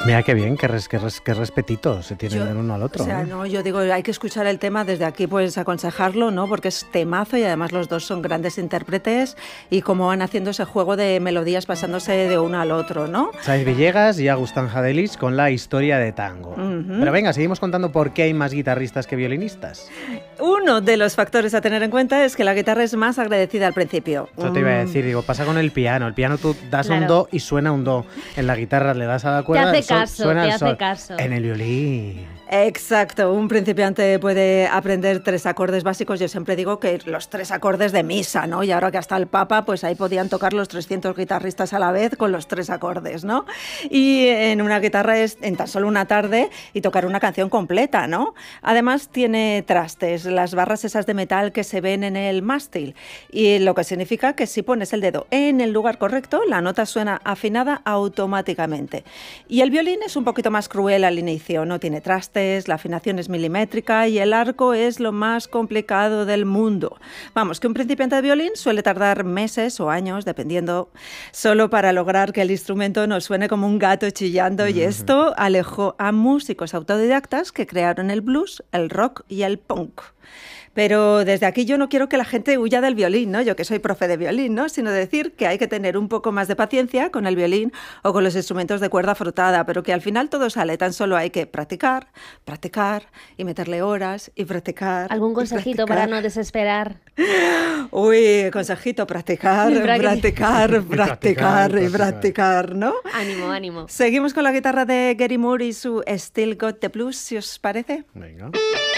Mira qué bien, qué respetito se tienen el uno al otro. O sea, no, yo digo, hay que escuchar el tema desde aquí, pues aconsejarlo, ¿no? Porque es temazo y además los dos son grandes intérpretes y cómo van haciendo ese juego de melodías pasándose de uno al otro, ¿no? Sáenz Villegas y Agustín Hadelich con la historia de tango. Pero venga, seguimos contando por qué hay más guitarristas que violinistas. Uno de los factores a tener en cuenta es que la guitarra es más agradecida al principio. Eso te iba a decir, digo, pasa con el piano. El piano tú das un do y suena un do. En la guitarra le das a la cuerda, te hace caso. En el violín. Exacto, un principiante puede aprender 3 acordes básicos. Yo siempre digo que los 3 acordes de misa, ¿no? Y ahora que hasta el Papa, pues ahí podían tocar los 300 guitarristas a la vez con los 3 acordes, ¿no? Y en una guitarra es en tan solo una tarde y tocar una canción completa, ¿no? Además tiene trastes, las barras esas de metal que se ven en el mástil, y lo que significa que si pones el dedo en el lugar correcto, la nota suena afinada automáticamente. Y el violín es un poquito más cruel al inicio, no tiene trastes, la afinación es milimétrica y el arco es lo más complicado del mundo. Vamos, que un principiante de violín suele tardar meses o años, dependiendo, solo para lograr que el instrumento no suene como un gato chillando, y esto alejó a músicos autodidactas que crearon el blues, el rock y el punk. Pero desde aquí yo no quiero que la gente huya del violín, ¿no? Yo que soy profe de violín, ¿no? Sino decir que hay que tener un poco más de paciencia con el violín o con los instrumentos de cuerda frotada, pero que al final todo sale, tan solo hay que practicar y meterle horas y practicar. ¿Algún consejito para no desesperar? Uy, consejito, practicar, ¿no? Ánimo. Seguimos con la guitarra de Gary Moore y su Still Got the Blues, si os parece. Venga.